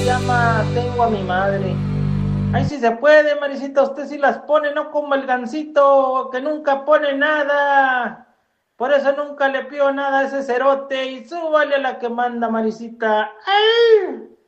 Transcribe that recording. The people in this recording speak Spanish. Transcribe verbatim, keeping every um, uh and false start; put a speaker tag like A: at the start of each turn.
A: llama Tengo a mi madre. Ay, si se puede, Marisita, usted sí las pone, no como el gansito, que nunca pone nada. Por eso nunca le pido nada a ese cerote y súbale a la que manda, Marisita. ¡Ay!